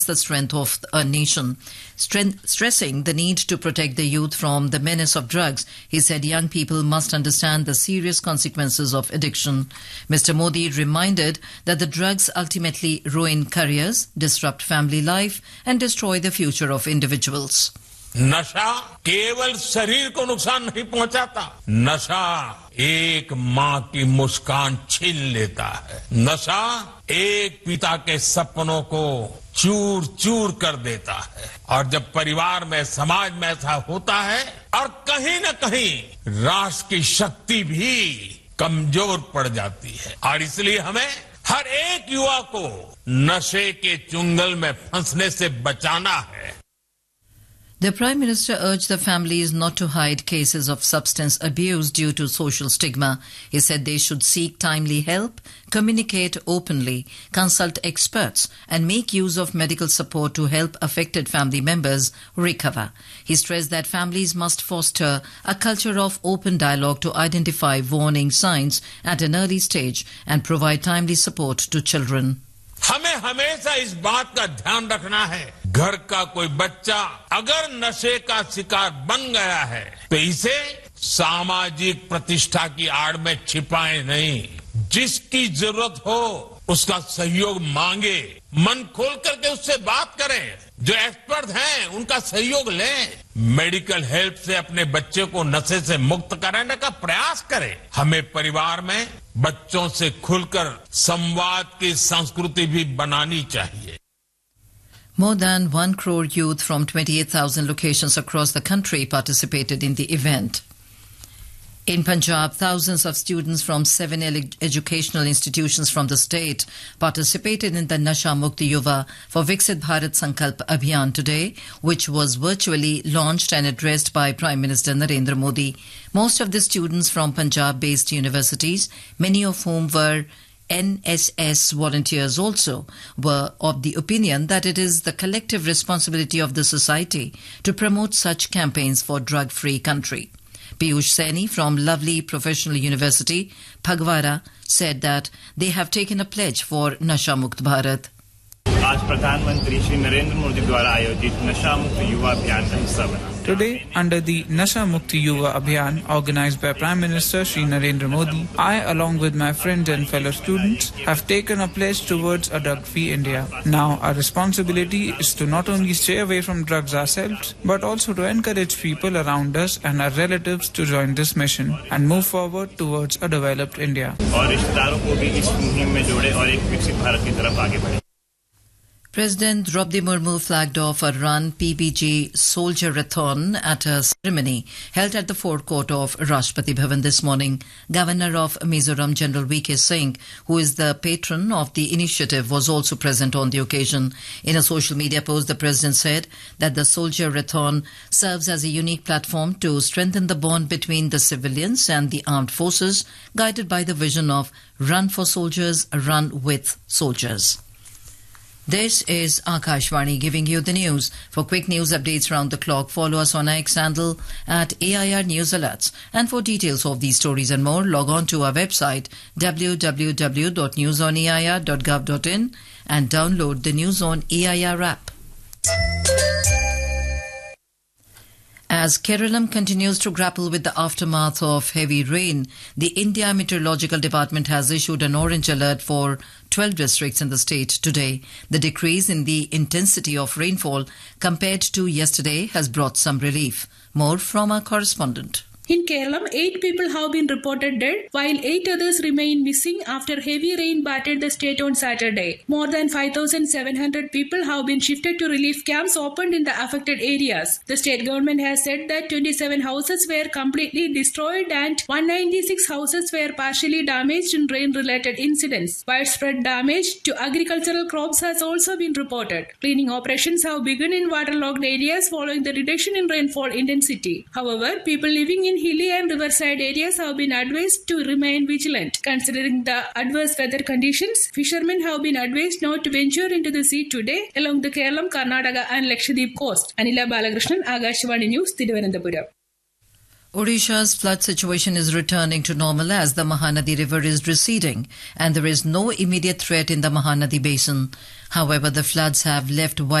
the strength of a nation. Stressing the need to protect the youth from the menace of drugs, he said young people must understand the serious consequences of addiction. Mr. Modi reminded that the drugs ultimately ruin careers, disrupt family life and destroy the future of individuals. नशा केवल शरीर को नुकसान नहीं पहुंचाता, नशा एक मां की मुस्कान छीन लेता है, नशा एक पिता के सपनों को चूर चूर कर देता है। और जब परिवार में, समाज में ऐसा होता है और कहीं न कहीं राष्ट्र की शक्ति भी कमजोर पड़ जाती है। और इसलिए हमें हर एक युवा को नशे के चुंगल में फंसने से बचाना है। The Prime Minister urged the families not to hide cases of substance abuse due to social stigma. He said they should seek timely help, communicate openly, consult experts, and make use of medical support to help affected family members recover. He stressed that families must foster a culture of open dialogue to identify warning signs at an early stage and provide timely support to children. हमें हमेशा इस बात का ध्यान रखना है, घर का कोई बच्चा अगर नशे का शिकार बन गया है तो इसे सामाजिक प्रतिष्ठा की आड़ में छिपाए नहीं, जिसकी जरूरत हो उसका सहयोग मांगे, मन खोल करके उससे बात करें, जो एक्सपर्ट हैं उनका सहयोग लें, मेडिकल हेल्प से अपने बच्चे को नशे से मुक्त कराने का प्रयास करें। हमें परिवार में बच्चों से खुलकर संवाद की संस्कृति भी बनानी चाहिए। More than 1 crore youth from 28,000 locations across the country participated in the event. In Punjab, thousands of students from 7 educational institutions from the state participated in the Nasha Mukti Yuva for Viksit Bharat Sankalp Abhiyan today, which was virtually launched and addressed by Prime Minister Narendra Modi. Most of the students from Punjab-based universities, many of whom were NSS volunteers also, were of the opinion that it is the collective responsibility of the society to promote such campaigns for drug-free country. Piyush Saini from Lovely Professional University, Phagwara, said that they have taken a pledge for Nasha Mukt Bharat. आज प्रधानमंत्री श्री नरेंद्र मोदी द्वारा आयोजित नशा मुक्त युवा अभियान का हिस्सा बना। Today, under the Nasha Mukti Yuva Abhiyan organized by Prime Minister Shri Narendra Modi, I, along with my friends and fellow students, have taken a pledge towards a drug-free India. Now, our responsibility is to not only stay away from drugs ourselves, but also to encourage people around us and our relatives to join this mission and move forward towards a developed India. और रिश्तेदारों को भी इस मुहिम में जोड़े और एक विकसित भारत की तरफ आगे बढ़े। President Draupadi Murmu flagged off a run PBG Soldier-a-thon at a ceremony held at the forecourt of Rashtrapati Bhavan this morning. Governor of Mizoram General V.K. Singh, who is the patron of the initiative, was also present on the occasion. In a social media post, the President said that the Soldier-a-thon serves as a unique platform to strengthen the bond between the civilians and the armed forces, guided by the vision of Run for Soldiers, Run with Soldiers. This is Akashvani giving you the news. For quick news updates around the clock, follow us on our X handle at AIR News Alerts. And for details of these stories and more, log on to our website www.newsonair.gov.in and download the News on AIR app. As Keralam continues to grapple with the aftermath of heavy rain, the India Meteorological Department has issued an orange alert for 12 districts in the state today. The decrease in the intensity of rainfall compared to yesterday has brought some relief. More from our correspondent. In Kerala, 8 people have been reported dead, while 8 others remain missing after heavy rain battered the state on Saturday. More than 5,700 people have been shifted to relief camps opened in the affected areas. The state government has said that 27 houses were completely destroyed and 196 houses were partially damaged in rain-related incidents. Widespread damage to agricultural crops has also been reported. Cleaning operations have begun in waterlogged areas following the reduction in rainfall intensity. However, people living in hilly and riverside areas have been advised to remain vigilant. Considering the adverse weather conditions, fishermen have been advised not to venture into the sea today along the Kerala, Karnataka and Lakshadweep coast. Anila Balakrishnan, Akashvani News, Thiruvananthapuram. Odisha's flood situation is returning to normal as the Mahanadi River is receding and there is no immediate threat in the Mahanadi basin. However, the floods have left